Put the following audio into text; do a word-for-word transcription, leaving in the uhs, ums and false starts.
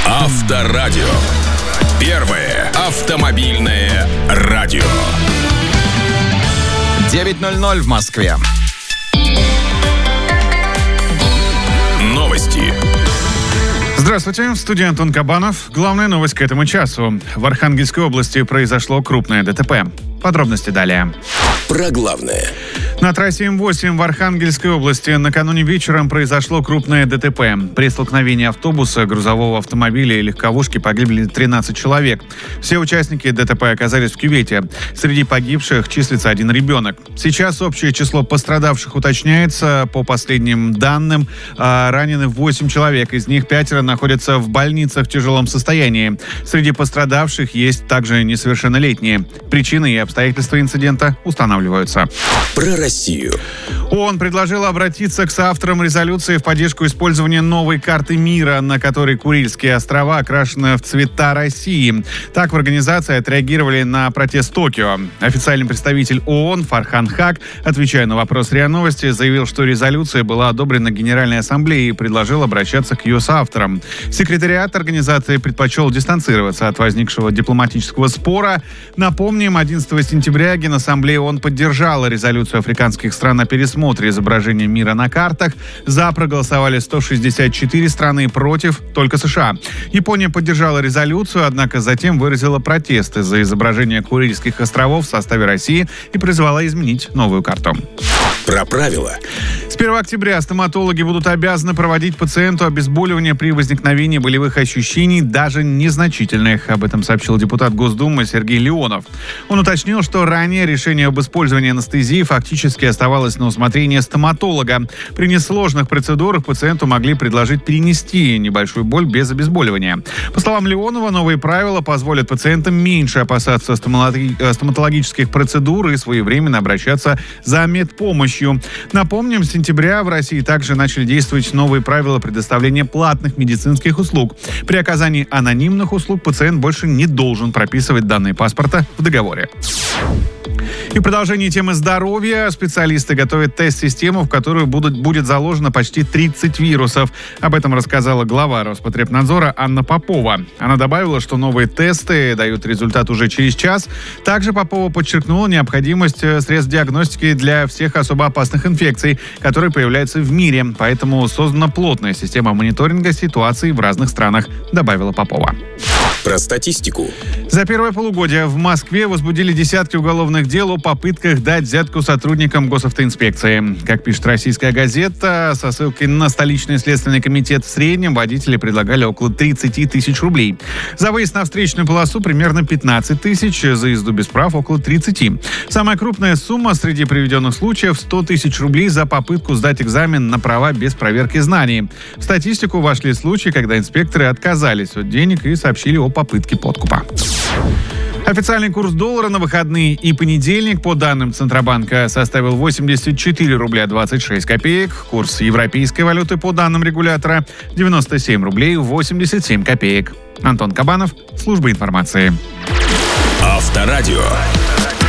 Авторадио. Первое автомобильное радио. девять ноль ноль в Москве. Новости. Здравствуйте, в студии Антон Кабанов. Главная новость к этому часу. В Архангельской области произошло крупное ДТП. Подробности далее. Про главное. На трассе эм восемь в Архангельской области накануне вечером произошло крупное ДТП. При столкновении автобуса, грузового автомобиля и легковушки погибли тринадцать человек. Все участники ДТП оказались в кювете. Среди погибших числится один ребенок. Сейчас общее число пострадавших уточняется. По последним данным, ранены восемь человек. Из них пятеро находятся в больницах в тяжелом состоянии. Среди пострадавших есть также несовершеннолетние. Причины и обстоятельства инцидента устанавливаются. Про Россию. ООН предложила обратиться к соавторам резолюции в поддержку использования новой карты мира, на которой Курильские острова окрашены в цвета России. Так в организации отреагировали на протест Токио. Официальный представитель ООН Фархан Хак, отвечая на вопрос РИА Новости, заявил, что резолюция была одобрена Генеральной Ассамблеей и предложил обращаться к ее соавторам. Секретариат организации предпочел дистанцироваться от возникшего дипломатического спора. Напомним, одиннадцатого сентября Генассамблея ООН поддержала резолюцию африканских стран о пересмотре изображения мира на картах. За проголосовали сто шестьдесят четыре страны, против только США. Япония поддержала резолюцию, однако затем выразила протесты за изображение Курильских островов в составе России и призвала изменить новую карту. Про правила. С первого октября стоматологи будут обязаны проводить пациенту обезболивание при возникновении болевых ощущений, даже незначительных. Об этом сообщил депутат Госдумы Сергей Леонов. Он уточнил, что ранее решение об использовании анестезии фактически оставалось на усмотрение стоматолога. При несложных процедурах пациенту могли предложить перенести небольшую боль без обезболивания. По словам Леонова, новые правила позволят пациентам меньше опасаться стоматологических процедур и своевременно обращаться за медпомощью. Напомним, с сентября в России также начали действовать новые правила предоставления платных медицинских услуг. При оказании анонимных услуг пациент больше не должен прописывать данные паспорта в договоре. И в продолжении темы здоровья специалисты готовят тест-систему, в которую будут, будет заложено почти тридцать вирусов. Об этом рассказала глава Роспотребнадзора Анна Попова. Она добавила, что новые тесты дают результат уже через час. Также Попова подчеркнула необходимость средств диагностики для всех особо опасных инфекций, которые появляются в мире. Поэтому создана плотная система мониторинга ситуации в разных странах, добавила Попова. Про статистику. За первое полугодие в Москве возбудили десятки уголовных дел о попытках дать взятку сотрудникам госавтоинспекции. Как пишет «Российская газета», со ссылкой на столичный следственный комитет, в среднем водители предлагали около тридцать тысяч рублей. За выезд на встречную полосу примерно пятнадцать тысяч, за езду без прав около тридцать. Самая крупная сумма среди приведенных случаев – сто тысяч рублей за попытку сдать экзамен на права без проверки знаний. В статистику вошли случаи, когда инспекторы отказались от денег и сообщили о попытке подкупа. Официальный курс доллара на выходные и понедельник, по данным Центробанка, составил восемьдесят четыре рубля двадцать шесть копеек. Курс европейской валюты, по данным регулятора, девяносто семь рублей восемьдесят семь копеек. Антон Кабанов, служба информации. Авторадио.